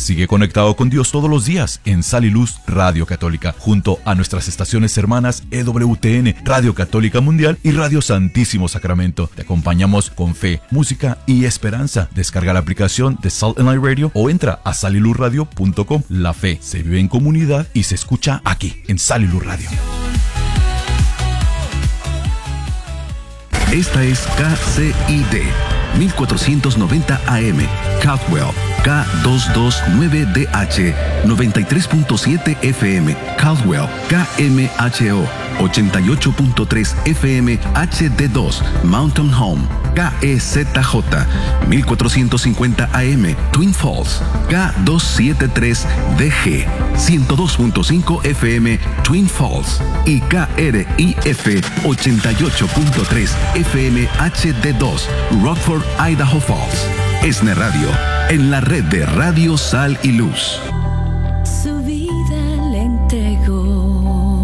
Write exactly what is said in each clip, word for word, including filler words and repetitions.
Sigue conectado con Dios todos los días en Sal y Luz Radio Católica, junto a nuestras estaciones hermanas E W T N, Radio Católica Mundial y Radio Santísimo Sacramento. Te acompañamos con fe, música y esperanza. Descarga la aplicación de Salt and Light Radio o entra a sal y luz radio punto com. La fe se vive en comunidad y se escucha aquí en Sal y Luz Radio. Esta es K C I D mil cuatrocientos noventa A M, Caldwell, K doscientos veintinueve D H, noventa y tres punto siete F M, Caldwell, K M H O, ochenta y ocho punto tres F M H D dos, Mountain Home, K E Z J, mil cuatrocientos cincuenta A M, Twin Falls, K doscientos setenta y tres D G, ciento dos punto cinco F M, Twin Falls, y K R I F, ochenta y ocho punto tres F M H D dos, Rockford, Idaho Falls. ESNE Radio, en la red de Radio Sal y Luz. Su vida le entregó.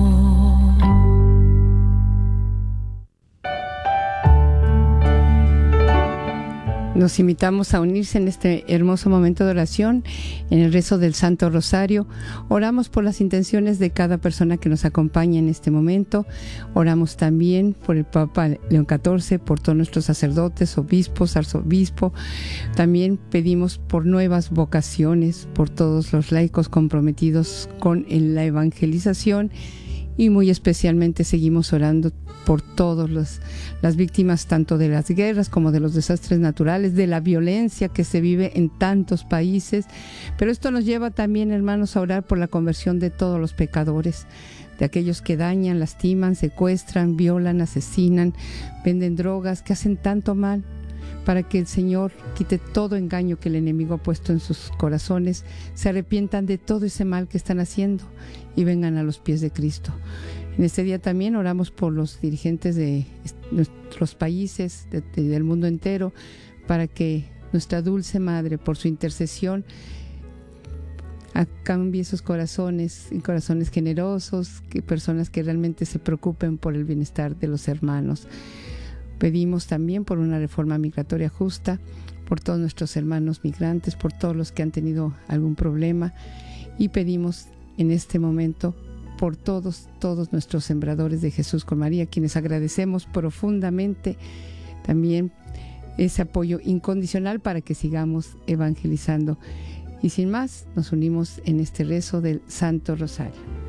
Nos invitamos a unirse en este hermoso momento de oración, en el rezo del Santo Rosario. Oramos por las intenciones de cada persona que nos acompaña en este momento. Oramos también por el Papa León catorce, por todos nuestros sacerdotes, obispos, arzobispo. También pedimos por nuevas vocaciones, por todos los laicos comprometidos con la evangelización. Y muy especialmente seguimos orando por todas las, las víctimas, tanto de las guerras como de los desastres naturales, de la violencia que se vive en tantos países. Pero esto nos lleva también, hermanos, a orar por la conversión de todos los pecadores, de aquellos que dañan, lastiman, secuestran, violan, asesinan, venden drogas, que hacen tanto mal, para que el Señor quite todo engaño que el enemigo ha puesto en sus corazones, se arrepientan de todo ese mal que están haciendo y vengan a los pies de Cristo. En este día también oramos por los dirigentes de nuestros países, de, de, del mundo entero, para que nuestra dulce Madre, por su intercesión, cambie sus corazones, y corazones generosos, que personas que realmente se preocupen por el bienestar de los hermanos. Pedimos también por una reforma migratoria justa, por todos nuestros hermanos migrantes, por todos los que han tenido algún problema, y pedimos en este momento por todos, todos nuestros sembradores de Jesús con María, quienes agradecemos profundamente también ese apoyo incondicional para que sigamos evangelizando. Y sin más, nos unimos en este rezo del Santo Rosario.